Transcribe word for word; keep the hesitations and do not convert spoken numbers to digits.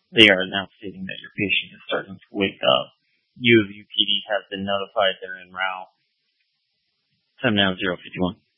They are now stating that your patient is starting to wake up. U of U P D has been notified they're en route. Time now zero fifty-one.